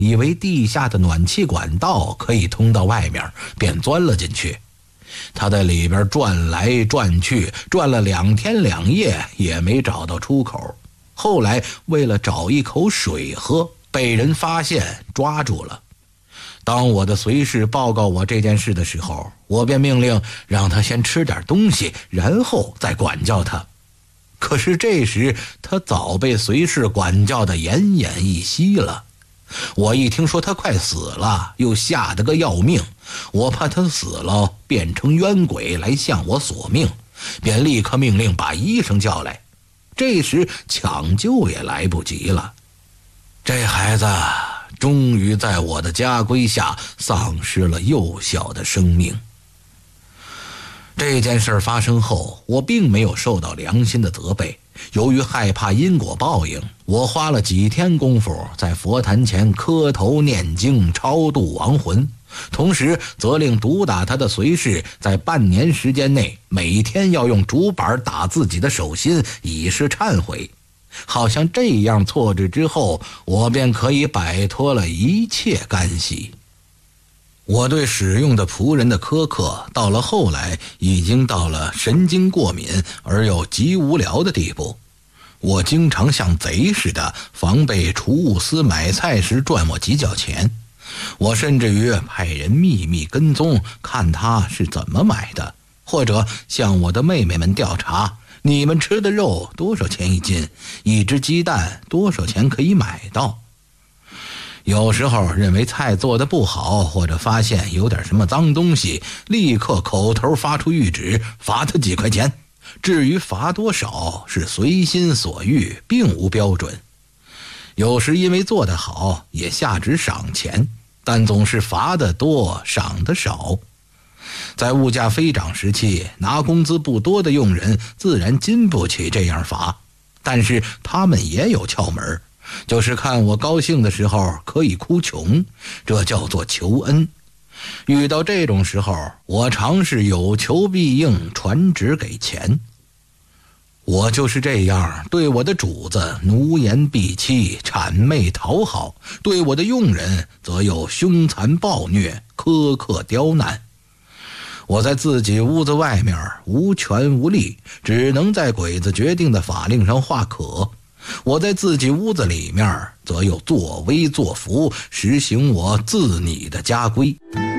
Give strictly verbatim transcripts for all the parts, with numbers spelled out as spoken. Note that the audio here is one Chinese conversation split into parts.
以为地下的暖气管道可以通到外面，便钻了进去。他在里边转来转去，转了两天两夜也没找到出口。后来为了找一口水喝，被人发现抓住了。当我的随侍报告我这件事的时候，我便命令让他先吃点东西，然后再管教他。可是这时他早被随侍管教得奄奄一息了。我一听说他快死了，又吓得个要命，我怕他死了变成冤鬼来向我索命，便立刻命令把医生叫来。这时抢救也来不及了，这孩子终于在我的家规下丧失了幼小的生命。这件事发生后，我并没有受到良心的责备。由于害怕因果报应，我花了几天功夫在佛坛前磕头念经超度亡魂，同时责令毒打他的随侍在半年时间内每天要用竹板打自己的手心，以示忏悔。好像这样错置之后，我便可以摆脱了一切干系。我对使用的仆人的苛刻，到了后来已经到了神经过敏而又极无聊的地步。我经常像贼似的防备储物司买菜时赚我几角钱，我甚至于派人秘密跟踪，看他是怎么买的，或者向我的妹妹们调查，你们吃的肉多少钱一斤，一只鸡蛋多少钱可以买到。有时候认为菜做得不好，或者发现有点什么脏东西，立刻口头发出谕旨，罚他几块钱。至于罚多少是随心所欲，并无标准。有时因为做得好也下旨赏钱，但总是罚得多，赏得少。在物价飞涨时期，拿工资不多的佣人自然经不起这样罚，但是他们也有窍门，就是看我高兴的时候可以哭穷，这叫做求恩。遇到这种时候，我常是有求必应，传旨给钱。我就是这样对我的主子奴颜婢欺，谄媚讨好，对我的佣人则又凶残暴虐，苛刻刁难。我在自己屋子外面无权无力，只能在鬼子决定的法令上画可。我在自己屋子里面则又作威作福，实行我自拟的家规。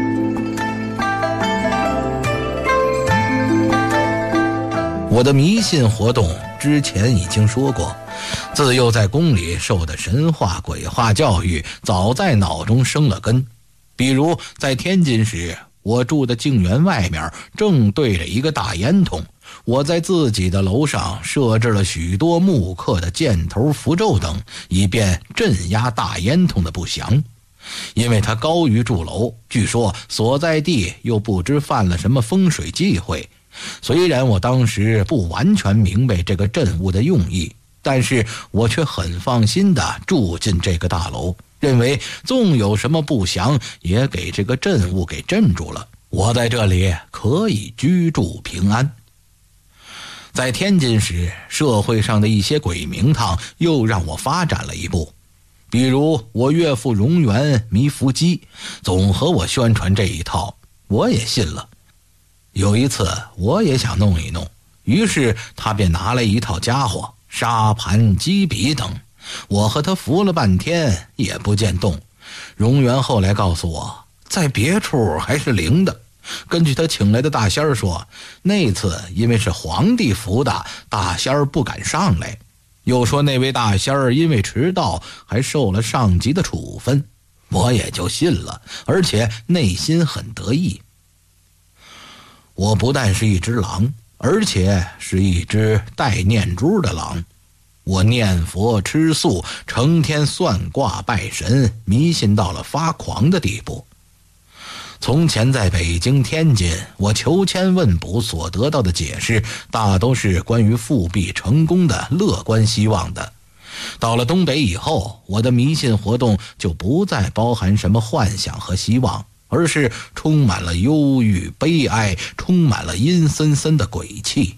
我的迷信活动之前已经说过，自幼在宫里受的神话鬼话教育早在脑中生了根。比如在天津时，我住的静园外面正对着一个大烟囱，我在自己的楼上设置了许多木刻的箭头符咒等，以便镇压大烟囱的不祥。因为它高于住楼，据说所在地又不知犯了什么风水忌讳。虽然我当时不完全明白这个镇物的用意，但是我却很放心地住进这个大楼，认为纵有什么不祥，也给这个镇物给镇住了，我在这里可以居住平安。在天津时，社会上的一些鬼名堂又让我发展了一步，比如我岳父荣源迷伏击，总和我宣传这一套，我也信了。有一次我也想弄一弄，于是他便拿来一套家伙，沙盘击笔等，我和他扶了半天也不见动。荣源后来告诉我，在别处还是灵的。根据他请来的大仙儿说，那次因为是皇帝扶的，大仙儿不敢上来。又说那位大仙儿因为迟到还受了上级的处分，我也就信了，而且内心很得意。我不但是一只狼，而且是一只带念珠的狼。我念佛吃素，成天算卦拜神，迷信到了发狂的地步。从前在北京天津，我求签问卜所得到的解释大都是关于复辟成功的乐观希望的。到了东北以后，我的迷信活动就不再包含什么幻想和希望，而是充满了忧郁悲哀，充满了阴森森的鬼气。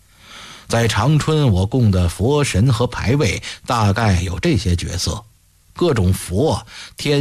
在长春，我供的佛神和牌位大概有这些角色， 各种佛天